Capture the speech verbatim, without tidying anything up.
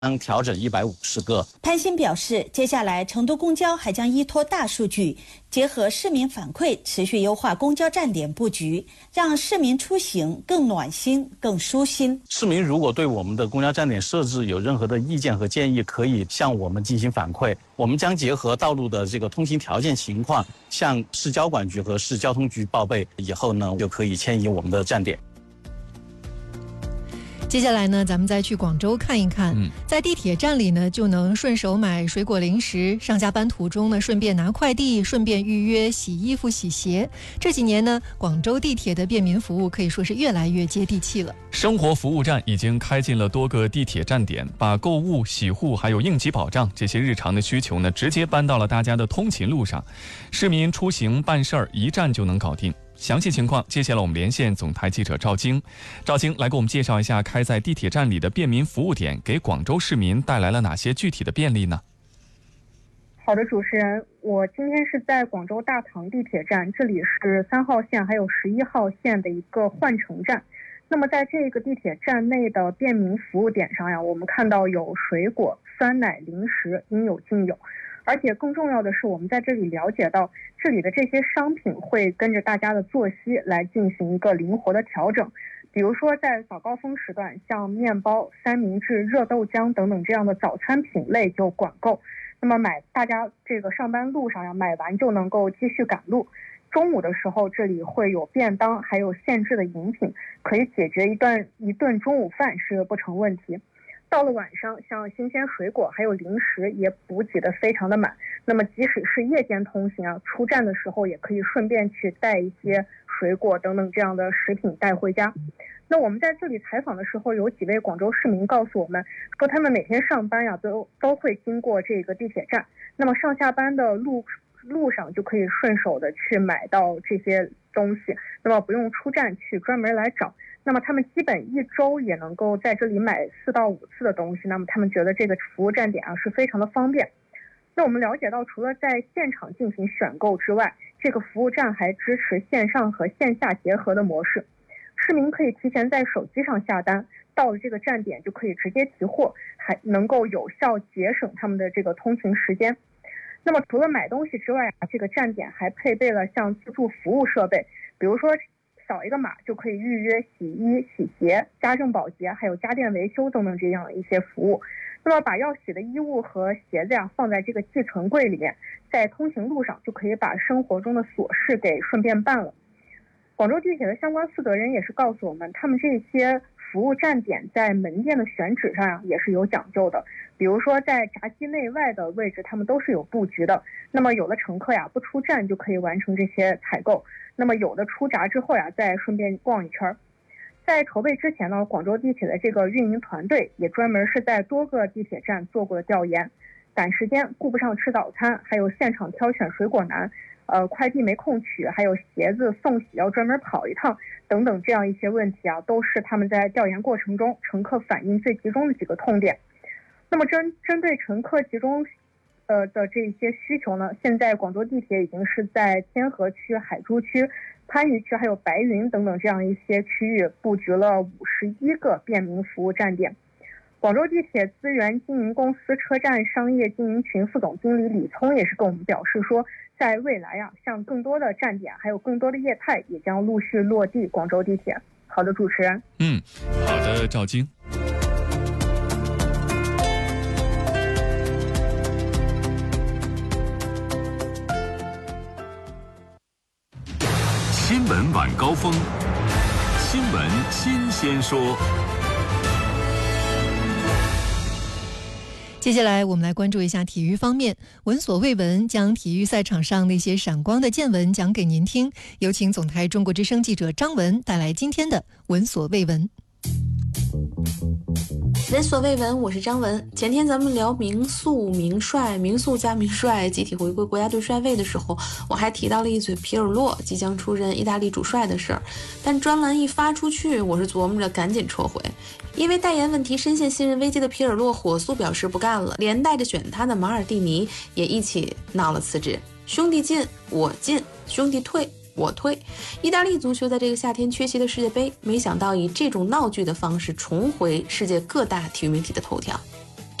调整一百五十个。 潘鑫表示，接下来成都公交还将依托大数据，结合市民反馈，持续优化公交站点布局，让市民出行更暖心、更舒心。 市民如果对我们的公交站点设置有任何的意见和建议，可以向我们进行反馈。我们将结合道路的这个通行条件情况，向市交管局和市交通局报备，以后呢就可以迁移我们的站点。 接下来呢，咱们再去广州看一看。嗯、在地铁站里呢，就能顺手买水果零食，上下班途中呢，顺便拿快递，顺便预约洗衣服、洗鞋。这几年呢，广州地铁的便民服务可以说是越来越接地气了。 生活服务站已经开进了多个地铁站点，把购物、洗护还有应急保障这些日常的需求呢，直接搬到了大家的通勤路上。市民出行办事儿，一站就能搞定。详细情况，接下来我们连线总台记者赵晶。赵晶来给我们介绍一下开在地铁站里的便民服务点给广州市民带来了哪些具体的便利呢？ 好的，主持人，我今天是在广州大塘地铁站，这里是三号线还有十一号线的一个换乘站。那么在这个地铁站内的便民服务点上呀，我们看到有水果、酸奶、零食，应有尽有。而且更重要的是，我们在这里了解到，这里的这些商品会跟着大家的作息来进行一个灵活的调整。比如说在早高峰时段，像面包、三明治、热豆浆等等这样的早餐品类就管够。那么买大家这个上班路上呀，买完就能够继续赶路。中午的时候，这里会有便当，还有现制的饮品，可以解决一顿一顿中午饭是不成问题。到了晚上，像新鲜水果还有零食也补给的非常的满。那么即使是夜间通行啊，出站的时候也可以顺便去带一些水果等等这样的食品带回家。那我们在这里采访的时候，有几位广州市民告诉我们说，他们每天上班呀都都会经过这个地铁站，那么上下班的路路上就可以顺手的去买到这些东西，那么不用出站去专门来找。那么他们基本一周也能够在这里买四到五次的东西，那么他们觉得这个服务站点啊是非常的方便。那我们了解到，除了在现场进行选购之外，这个服务站还支持线上和线下结合的模式。市民可以提前在手机上下单，到了这个站点就可以直接提货，还能够有效节省他们的这个通勤时间。那么除了买东西之外啊，这个站点还配备了像自助服务设备，比如说扫一个码就可以预约洗衣、洗鞋、家政保洁还有家电维修等等这样一些服务。那么把要洗的衣物和鞋子呀放在这个寄存柜里面，在通行路上就可以把生活中的琐事给顺便办了。广州地铁的相关负责人也是告诉我们，他们这些服务站点在门店的选址上呀也是有讲究的，比如说在闸机内外的位置他们都是有布局的。那么有的乘客呀不出站就可以完成这些采购，那么有的出闸之后呀再顺便逛一圈。在筹备之前呢，广州地铁的这个运营团队也专门是在多个地铁站做过了调研，赶时间顾不上吃早餐，还有现场挑选水果难，呃，快递没空取，还有鞋子送洗要专门跑一趟等等这样一些问题啊，都是他们在调研过程中乘客反映最集中的几个痛点。那么针针对乘客集中呃的这些需求呢，现在广州地铁已经是在天河区、海珠区、番禺区还有白云等等这样一些区域布局了五十一个便民服务站点。广州地铁资源经营公司车站商业经营群副总经理李聪也是跟我们表示说，在未来啊，像更多的站点还有更多的业态也将陆续落地广州地铁。好的，主持人。 嗯，好的，赵晶。 新闻晚高峰，新闻新鲜说。 接下来我们来关注一下体育方面，闻所未闻，将体育赛场上那些闪光的见闻讲给您听。有请总台中国之声记者张文带来今天的闻所未闻。 闻所未闻，我是张文。前天咱们聊名宿、名帅、名宿加名帅集体回归国家队帅位的时候，我还提到了一嘴皮尔洛即将出任意大利主帅的事儿，但专栏一发出去，我是琢磨着赶紧撤回，因为代言问题深陷信任危机的皮尔洛火速表示不干了，连带着选他的马尔蒂尼也一起闹了辞职。兄弟进我进，兄弟退我退。意大利足球在这个夏天缺席的世界杯，没想到以这种闹剧的方式重回世界各大体育媒体的头条。